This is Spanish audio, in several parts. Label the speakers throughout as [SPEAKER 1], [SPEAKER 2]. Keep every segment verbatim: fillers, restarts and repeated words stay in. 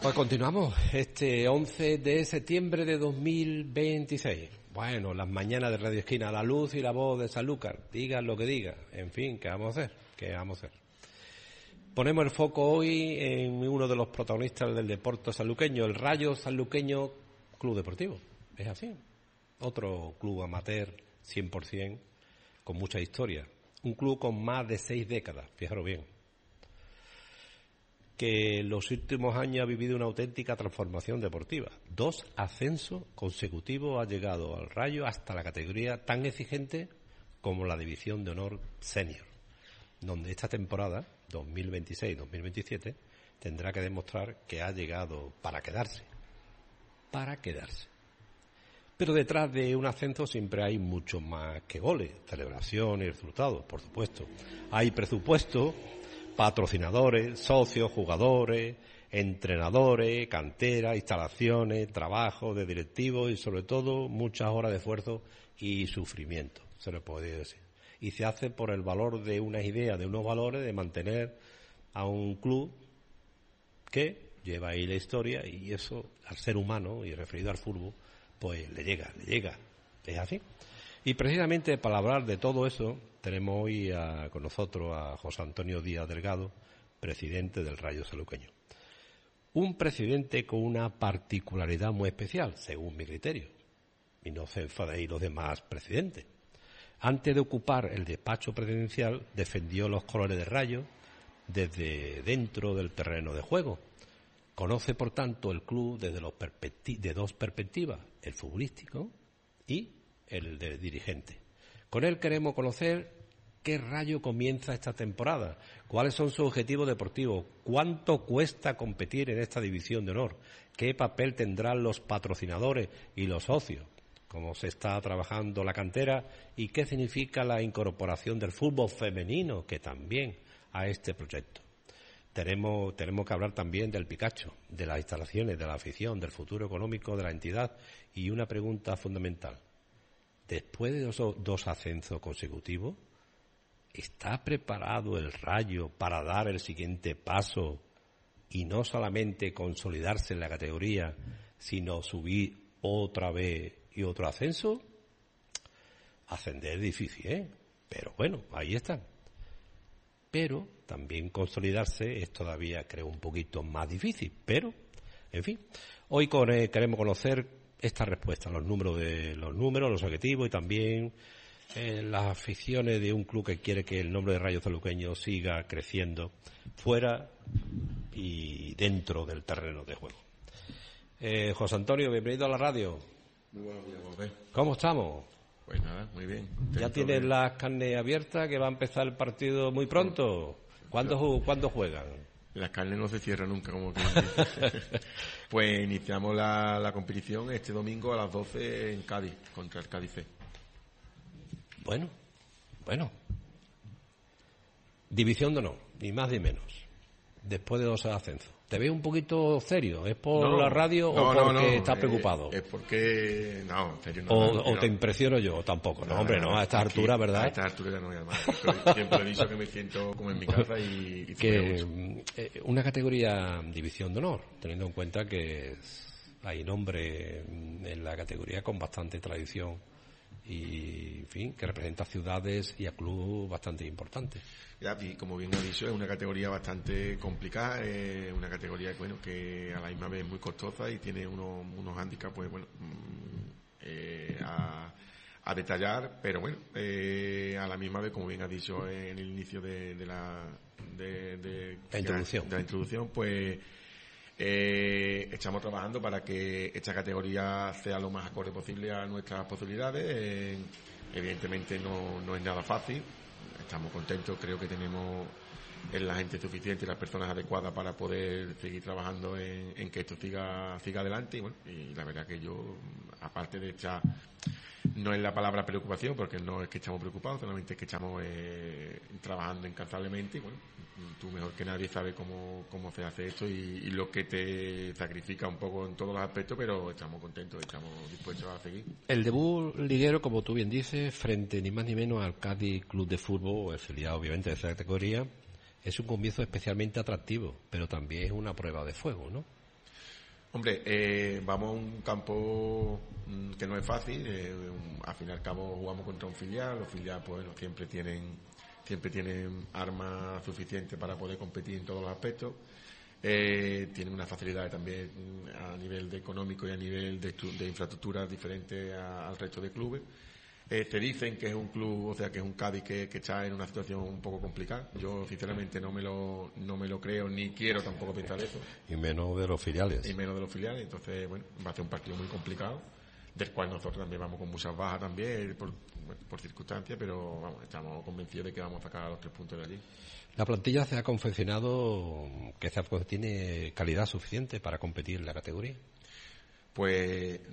[SPEAKER 1] Pues continuamos, este once de septiembre de dos mil veintiséis. Bueno, las mañanas de Radio Esquina, la luz y la voz de Sanlúcar, digan lo que digan, en fin, ¿qué vamos a hacer? ¿Qué vamos a hacer? Ponemos el foco hoy en uno de los protagonistas del deporte sanluqueño, el Rayo Sanluqueño Club Deportivo. Es así, otro club amateur cien por ciento, con mucha historia. Un club con más de seis décadas, fijaros bien, que en los últimos años ha vivido una auténtica transformación deportiva. Dos ascensos consecutivos ha llegado al Rayo hasta la categoría tan exigente como la División de Honor Senior, donde esta temporada, dos mil veintiséis dos mil veintisiete, tendrá que demostrar que ha llegado para quedarse. Para quedarse. Pero detrás de un ascenso siempre hay mucho más que goles, celebraciones y resultados, por supuesto. Hay presupuesto, patrocinadores, socios, jugadores, entrenadores, cantera, instalaciones, trabajo de directivos y sobre todo muchas horas de esfuerzo y sufrimiento, se lo puede decir. Y se hace por el valor de unas ideas, de unos valores, de mantener a un club que lleva ahí la historia, y eso al ser humano y referido al fútbol pues le llega, le llega, es así. Y precisamente para hablar de todo eso tenemos hoy a, con nosotros a José Antonio Díaz Delgado, presidente del Rayo Sanluqueño. Un presidente con una particularidad muy especial, según mi criterio, y no se enfadéis los demás presidentes. Antes de ocupar el despacho presidencial, defendió los colores del Rayo desde dentro del terreno de juego. Conoce, por tanto, el club desde los perspecti- de dos perspectivas, el futbolístico y el de dirigente. Con él queremos conocer qué Rayo comienza esta temporada, cuáles son sus objetivos deportivos, cuánto cuesta competir en esta división de honor, qué papel tendrán los patrocinadores y los socios, cómo se está trabajando la cantera y qué significa la incorporación del fútbol femenino, que también a este proyecto. Tenemos, tenemos que hablar también del Picacho, de las instalaciones, de la afición, del futuro económico de la entidad y una pregunta fundamental. Después de dos, dos ascensos consecutivos, ¿está preparado el Rayo para dar el siguiente paso y no solamente consolidarse en la categoría, sino subir otra vez y otro ascenso? Ascender es difícil, ¿eh? Pero bueno, ahí están. Pero también consolidarse es todavía, creo, un poquito más difícil. Pero, en fin, hoy con, eh, queremos conocer esta respuesta, los números, de los números, los objetivos y también eh, las aficiones de un club que quiere que el nombre de Rayo Sanluqueño siga creciendo fuera y dentro del terreno de juego. Eh, José Antonio, bienvenido a la radio.
[SPEAKER 2] Muy buenos días, José.
[SPEAKER 1] ¿Cómo estamos?
[SPEAKER 2] Pues nada, muy bien.
[SPEAKER 1] ¿Ya tienes las carnes abiertas, que va a empezar el partido muy pronto? ¿Cuándo, ¿cuándo juegan?
[SPEAKER 2] Las carnes no se cierran nunca, como que pues iniciamos la, la competición este domingo a las doce en Cádiz, contra el Cádiz C.
[SPEAKER 1] Bueno, bueno. División de honor, ni más ni menos. Después de dos ascensos. ¿Te veo un poquito serio? ¿Es por
[SPEAKER 2] no,
[SPEAKER 1] la radio
[SPEAKER 2] no,
[SPEAKER 1] o porque
[SPEAKER 2] no, no,
[SPEAKER 1] estás preocupado?
[SPEAKER 2] Es, es porque... No, en serio no.
[SPEAKER 1] O,
[SPEAKER 2] no,
[SPEAKER 1] o
[SPEAKER 2] no.
[SPEAKER 1] te impresiono yo, tampoco. No,
[SPEAKER 2] no
[SPEAKER 1] hombre, no, a esta altura, ¿verdad?
[SPEAKER 2] A esta altura ya no, además. Siempre he dicho que me siento como en mi casa y... y
[SPEAKER 1] que eh, una categoría división de honor, teniendo en cuenta que hay nombre en la categoría con bastante tradición y, en fin, que representa ciudades y a clubes bastante importantes.
[SPEAKER 2] Ya, y como bien ha dicho, es una categoría bastante complicada, es una categoría bueno, que a la misma vez es muy costosa y tiene unos, unos hándicaps, pues bueno, eh, a, a detallar, pero bueno, eh, a la misma vez, como bien ha dicho en el inicio de, de la de, de,
[SPEAKER 1] la introducción,
[SPEAKER 2] de la introducción, pues eh, estamos trabajando para que esta categoría sea lo más acorde posible a nuestras posibilidades. Eh, evidentemente no, no es nada fácil. Estamos contentos, creo que tenemos la gente suficiente y las personas adecuadas para poder seguir trabajando en, en que esto siga siga adelante. Y bueno, y la verdad que yo, aparte de esta, no es la palabra preocupación, porque no es que estamos preocupados, solamente es que estamos eh, trabajando incansablemente. Y bueno, tú mejor que nadie sabes cómo, cómo se hace esto y, y lo que te sacrifica un poco en todos los aspectos, pero estamos contentos, estamos dispuestos a seguir.
[SPEAKER 1] El debut liguero, como tú bien dices, frente ni más ni menos al Cádiz Club de Fútbol, el filial obviamente de esa categoría, es un comienzo especialmente atractivo, pero también es una prueba de fuego, ¿no?
[SPEAKER 2] Hombre, eh, vamos a un campo mm, que no es fácil. Eh, un, al fin y al cabo jugamos contra un filial. Los filiales, pues, bueno, siempre tienen siempre tienen armas suficientes para poder competir en todos los aspectos. Eh, tienen una facilidad también a nivel de económico y a nivel de, de infraestructuras diferentes a, al resto de clubes. Eh, te dicen que es un club, o sea, que es un Cádiz que, que está en una situación un poco complicada. Yo, sinceramente, no me lo no me lo creo ni quiero tampoco pensar eso.
[SPEAKER 1] Y menos de los filiales.
[SPEAKER 2] Y menos de los filiales. Entonces, bueno, va a ser un partido muy complicado, del cual nosotros también vamos con muchas bajas también, por, bueno, por circunstancias, pero vamos, estamos convencidos de que vamos a sacar los tres puntos de allí.
[SPEAKER 1] La plantilla se ha confeccionado, que tiene calidad suficiente para competir en la categoría.
[SPEAKER 2] Pues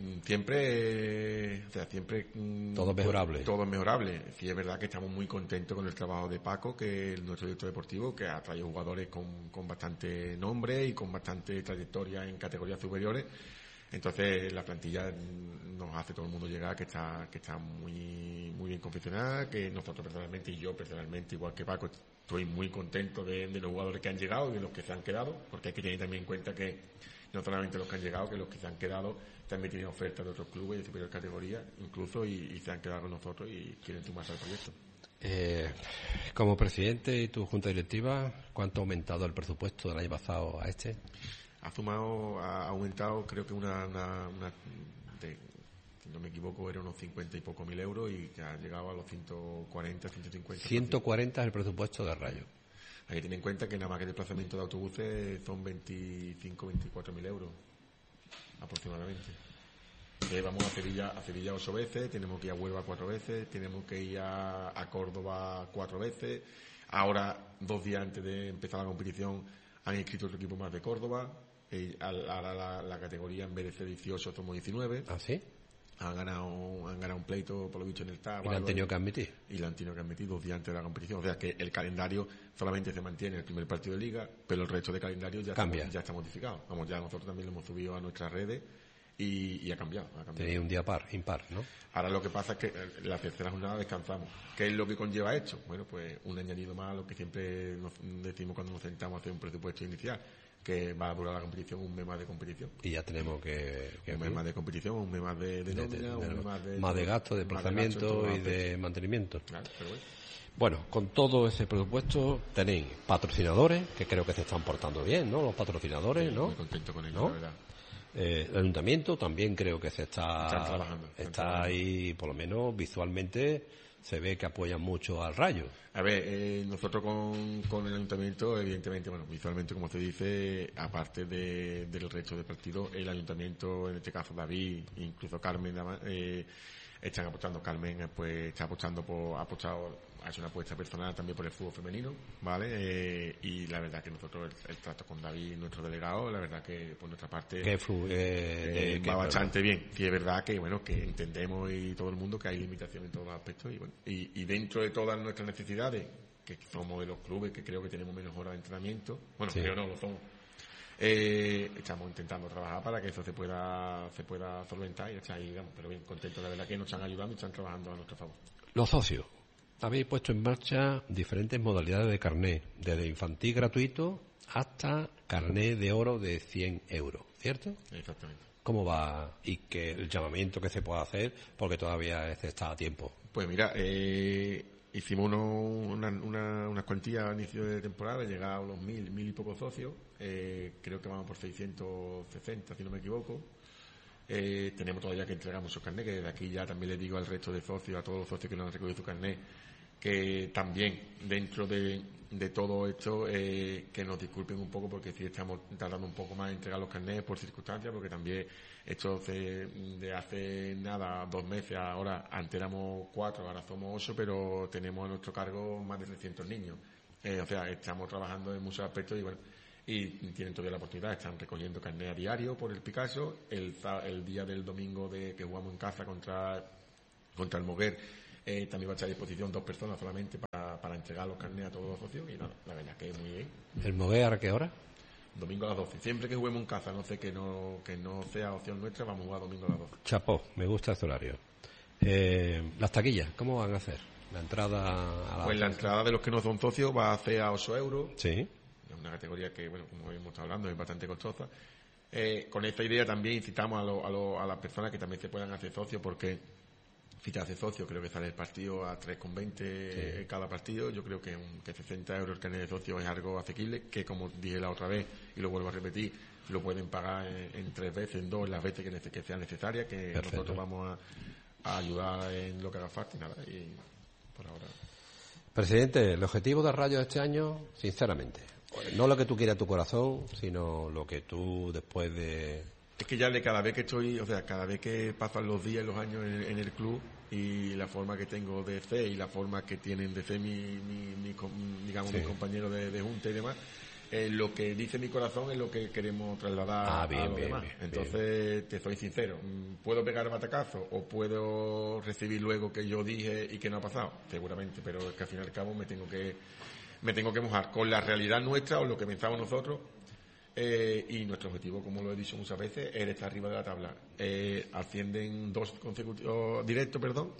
[SPEAKER 2] siempre, o sea, siempre
[SPEAKER 1] todo es mejorable.
[SPEAKER 2] Todo es mejorable. Sí, es verdad que estamos muy contentos con el trabajo de Paco, que es nuestro director deportivo, que ha traído jugadores con, con bastante nombre y con bastante trayectoria en categorías superiores. Entonces la plantilla nos hace todo el mundo llegar que está que está muy muy bien confeccionada, que nosotros personalmente y yo personalmente, igual que Paco, estoy muy contento de, de los jugadores que han llegado y de los que se han quedado, porque hay que tener también en cuenta que no solamente los que han llegado, que los que se han quedado también tienen ofertas de otros clubes de superior categoría, incluso, y, y se han quedado con nosotros y quieren sumarse al proyecto.
[SPEAKER 1] Eh, como presidente y tu junta directiva, ¿cuánto ha aumentado el presupuesto del año pasado a este?
[SPEAKER 2] Ha sumado, ha aumentado, creo que una, una, una de, si no me equivoco, era unos cincuenta y poco mil euros y que ha llegado a los ciento cuarenta, ciento cincuenta.
[SPEAKER 1] ciento cuarenta es el presupuesto de Rayo.
[SPEAKER 2] Hay que tener en cuenta que nada más que el desplazamiento de autobuses son veinticinco, veinticuatro mil euros aproximadamente. Eh, vamos a Sevilla, a Sevilla ocho veces, tenemos que ir a Huelva cuatro veces, tenemos que ir a, a Córdoba cuatro veces. Ahora, dos días antes de empezar la competición, han inscrito otro equipo más de Córdoba. Eh, ahora la, la categoría, en vez de ser dieciocho, somos diecinueve.
[SPEAKER 1] ¿Ah, sí?
[SPEAKER 2] Han ganado, han ganado un pleito, por lo visto, en el T A B.
[SPEAKER 1] Y lo han tenido que admitir.
[SPEAKER 2] Y lo han tenido que admitir dos días antes de la competición. O sea que el calendario solamente se mantiene el primer partido de liga, pero el resto de calendario ya,
[SPEAKER 1] Cambia.
[SPEAKER 2] Está, ya está modificado. Vamos, ya nosotros también lo hemos subido a nuestras redes y, y ha cambiado. Ha cambiado.
[SPEAKER 1] Tenéis un día par, impar, ¿no?
[SPEAKER 2] Ahora lo que pasa es que la tercera jornada descansamos. ¿Qué es lo que conlleva esto? Bueno, pues un añadido más a lo que siempre nos decimos cuando nos sentamos a hacer un presupuesto inicial, que va a durar la competición un mes más de competición.
[SPEAKER 1] Y ya tenemos que... que
[SPEAKER 2] un mes más de competición, un mes más de, de nómina, un mes más de...
[SPEAKER 1] Más de gasto, de desplazamiento y de mantenimiento.
[SPEAKER 2] Claro, pero bueno.
[SPEAKER 1] Bueno, con todo ese presupuesto tenéis patrocinadores, que creo que se están portando bien, ¿no? Los patrocinadores,
[SPEAKER 2] sí,
[SPEAKER 1] ¿no?
[SPEAKER 2] Muy contento con ellos,
[SPEAKER 1] ¿no?
[SPEAKER 2] la verdad.
[SPEAKER 1] Eh, el ayuntamiento también creo que se está...
[SPEAKER 2] Están trabajando. Están
[SPEAKER 1] está
[SPEAKER 2] trabajando.
[SPEAKER 1] ahí, por lo menos visualmente, se ve que apoyan mucho al Rayo.
[SPEAKER 2] A ver, eh, nosotros con, con el ayuntamiento, evidentemente, bueno, visualmente, como se dice, aparte de, del resto de partidos, el ayuntamiento, en este caso David, incluso Carmen, eh, están apostando. Carmen, pues, está apostando por, ha apostado, ha hecho una apuesta personal también por el fútbol femenino, ¿vale? Eh, y la verdad que nosotros, el, el trato con David, nuestro delegado, la verdad que por nuestra parte
[SPEAKER 1] que fluye,
[SPEAKER 2] eh,
[SPEAKER 1] eh,
[SPEAKER 2] va bastante bien. Sí, es verdad que, bueno, que entendemos y todo el mundo que hay limitaciones en todos los aspectos y bueno, y, y dentro de todas nuestras necesidades, que somos de los clubes que creo que tenemos menos horas de entrenamiento, bueno,
[SPEAKER 1] sí.
[SPEAKER 2] creo no, lo somos, eh, estamos intentando trabajar para que eso se pueda se pueda solventar y ya está ahí, digamos, pero bien, contentos, la verdad que nos están ayudando y están trabajando a nuestro favor.
[SPEAKER 1] Los socios, habéis puesto en marcha diferentes modalidades de carné, desde infantil gratuito hasta carné de oro de cien euros, ¿cierto?
[SPEAKER 2] Exactamente.
[SPEAKER 1] ¿Cómo va? Y que el llamamiento que se pueda hacer, porque todavía este está a tiempo.
[SPEAKER 2] Pues mira, eh, hicimos uno, una, una, unas cuantías a inicio de temporada, llegaron a los mil, mil y pocos socios, eh, creo que vamos por seiscientos sesenta, si no me equivoco. Eh, tenemos todavía que entregar muchos carnés, que desde aquí ya también les digo al resto de socios, a todos los socios que no han recogido su carnet, que también dentro de, de todo esto eh, que nos disculpen un poco porque sí estamos tardando un poco más en entregar los carnés por circunstancias, porque también esto se, de hace nada, dos meses, ahora antes éramos cuatro, ahora somos ocho, pero tenemos a nuestro cargo más de trescientos niños. Eh, o sea, estamos trabajando en muchos aspectos y bueno, y tienen todavía la oportunidad, están recogiendo carnet a diario por el Picasso, el, el día del domingo de que jugamos en casa contra, contra el Moguer, Eh, también va a estar a disposición dos personas solamente para, para entregar los carnets a todos los socios y nada, la verdad que es muy bien.
[SPEAKER 1] ¿El Moguer a qué hora?
[SPEAKER 2] Domingo a las doce. Siempre que juguemos en casa, no sé que no que no sea opción nuestra, vamos a jugar domingo a las doce.
[SPEAKER 1] Chapó, me gusta este horario. Eh, las taquillas, ¿cómo van a hacer? La entrada a la...
[SPEAKER 2] Pues la entrada de los que no son socios va a ser a ocho euros.
[SPEAKER 1] Sí.
[SPEAKER 2] Es una categoría que, bueno, como hemos estado hablando, es bastante costosa. Eh, con esta idea también incitamos a, lo, a, lo, a las personas que también se puedan hacer socios, porque si te haces socio creo que sale el partido a tres con veinte sí. cada partido. Yo creo que, un, que sesenta euros el carnet de socio es algo asequible, que como dije la otra vez y lo vuelvo a repetir, lo pueden pagar en, en tres veces, en dos, en las veces que, que sea necesaria, que Perfecto. Nosotros vamos a, a ayudar en lo que haga falta y nada, y por ahora.
[SPEAKER 1] Presidente, el objetivo de Rayo este año, sinceramente, no lo que tú quieras a tu corazón, sino lo que tú después de...
[SPEAKER 2] Es que ya de cada vez que estoy, o sea, cada vez que pasan los días y los años en, en el club y la forma que tengo de ser y la forma que tienen de ser mi, mi, mi digamos, sí. mis compañeros de, de junta y demás, eh, lo que dice mi corazón es lo que queremos trasladar
[SPEAKER 1] ah, bien,
[SPEAKER 2] a los
[SPEAKER 1] bien,
[SPEAKER 2] demás.
[SPEAKER 1] Bien,
[SPEAKER 2] Entonces,
[SPEAKER 1] bien.
[SPEAKER 2] te soy sincero, ¿puedo pegar batacazo o puedo recibir luego que yo dije y que no ha pasado? Seguramente, pero es que al fin y al cabo me tengo que me tengo que mojar con la realidad nuestra o lo que pensamos nosotros. Eh, y nuestro objetivo, como lo he dicho muchas veces, es estar arriba de la tabla. Eh, ascienden dos consecutivos directos, perdón,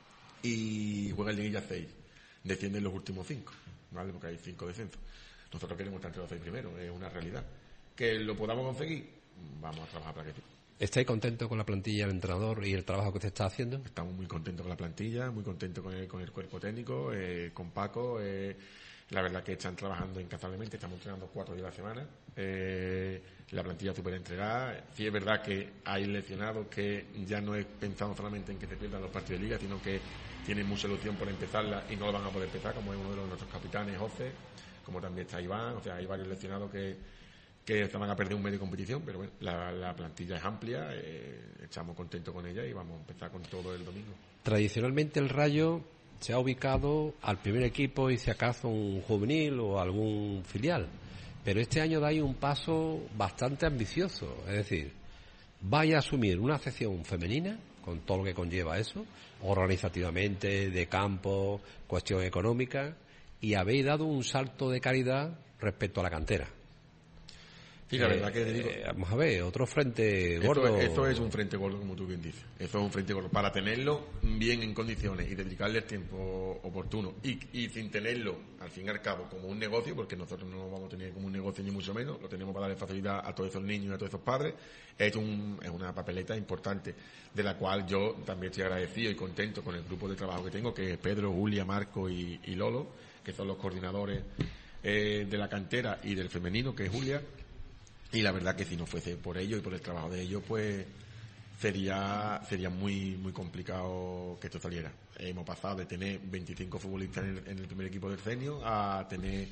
[SPEAKER 2] y juegan liguilla seis. Descienden los últimos cinco, ¿vale? Porque hay cinco descensos. Nosotros queremos estar entre los seis primeros, es una realidad. Que lo podamos conseguir, vamos a trabajar para que sí.
[SPEAKER 1] ¿Estáis contentos con la plantilla, el entrenador y el trabajo que se está haciendo?
[SPEAKER 2] Estamos muy contentos con la plantilla, muy contentos con el, con el cuerpo técnico, eh, con Paco. Eh, La verdad que están trabajando incansablemente, estamos entrenando cuatro días a la semana, eh, la plantilla súper entregada. Sí es verdad que hay lesionados que ya no es pensando solamente en que se pierdan los partidos de liga, sino que tienen mucha ilusión por empezarla y no lo van a poder empezar, como es uno de los, nuestros capitanes, José, como también está Iván. O sea, hay varios lesionados que, que se van a perder un medio de competición, pero bueno, la, la plantilla es amplia, eh, estamos contentos con ella y vamos a empezar con todo el domingo.
[SPEAKER 1] Tradicionalmente el Rayo se ha ubicado al primer equipo y si acaso un juvenil o algún filial, pero este año dais un paso bastante ambicioso, es decir, vais a asumir una sección femenina con todo lo que conlleva eso, organizativamente, de campo, cuestión económica, y habéis dado un salto de calidad respecto a la cantera.
[SPEAKER 2] Sí, la verdad que te digo,
[SPEAKER 1] eh, vamos a ver, otro frente
[SPEAKER 2] esto,
[SPEAKER 1] gordo.
[SPEAKER 2] Esto es un frente gordo, como tú bien dices. Eso es un frente gordo. Para tenerlo bien en condiciones y dedicarle el tiempo oportuno y, y sin tenerlo, al fin y al cabo, como un negocio, porque nosotros no lo vamos a tener como un negocio ni mucho menos, lo tenemos para darle facilidad a todos esos niños y a todos esos padres, es, un, es una papeleta importante, de la cual yo también estoy agradecido y contento con el grupo de trabajo que tengo, que es Pedro, Julia, Marco y, y Lolo, que son los coordinadores eh, de la cantera y del femenino, que es Julia. Y la verdad que si no fuese por ello y por el trabajo de ellos, pues sería sería muy muy complicado que esto saliera. Hemos pasado de tener veinticinco futbolistas en el, en el primer equipo del Cenio a tener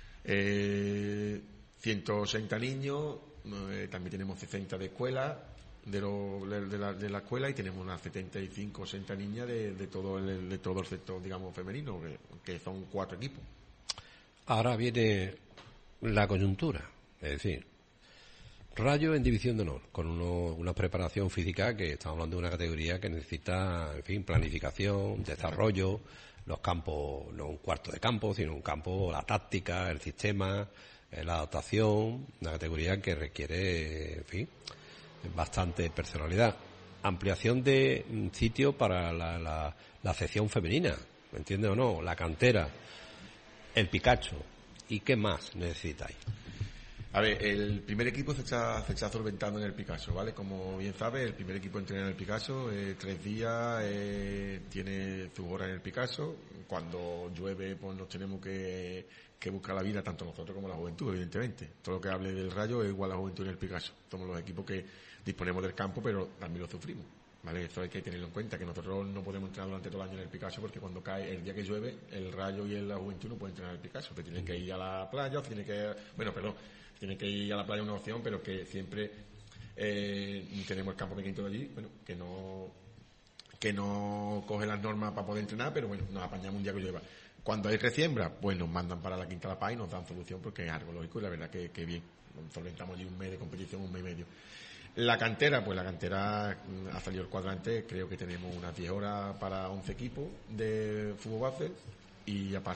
[SPEAKER 2] eh, ciento ochenta niños, eh, también tenemos sesenta de escuela, de, lo, de, la, de la escuela, y tenemos unas setenta y cinco, ochenta niñas de, de, todo el, de todo el sector, digamos, femenino, que, que son cuatro equipos.
[SPEAKER 1] Ahora viene la coyuntura, es decir, Rayo en división de honor, con uno, una preparación física que estamos hablando de una categoría que necesita, en fin, planificación, desarrollo, los campos, no un cuarto de campo, sino un campo, la táctica, el sistema, la adaptación, una categoría que requiere, en fin, bastante personalidad. Ampliación de sitio para la, la, la sección femenina, ¿me entiendes o no? La cantera, el Picacho, ¿y qué más necesitáis?
[SPEAKER 2] A ver, el primer equipo se está, se está solventando en el Picasso, ¿vale? Como bien sabes, el primer equipo entrena en el Picasso, eh, tres días, eh, tiene su hora en el Picasso. Cuando llueve, pues nos tenemos que, que buscar la vida, tanto nosotros como la juventud, evidentemente. Todo lo que hable del Rayo es igual a la juventud en el Picasso. Somos los equipos que disponemos del campo, pero también lo sufrimos, ¿vale? Eso hay que tenerlo en cuenta, que nosotros no podemos entrenar durante todo el año en el Picasso, porque cuando cae el día que llueve, el Rayo y la juventud no pueden entrenar en el Picasso. Te tienen que ir a la playa, tienen que, bueno, perdón, tiene que ir a la playa una opción, pero que siempre eh, tenemos el campo pequeñito de allí, bueno, que no que no coge las normas para poder entrenar, pero bueno, nos apañamos un día que llueva. Cuando hay resiembra, pues nos mandan para la Quinta de la Paz y nos dan solución, porque es algo lógico y la verdad que, que bien, solventamos allí un mes de competición, un mes y medio. La cantera, pues la cantera ha salido el cuadrante, creo que tenemos unas diez horas para once equipos de fútbol base, y aparte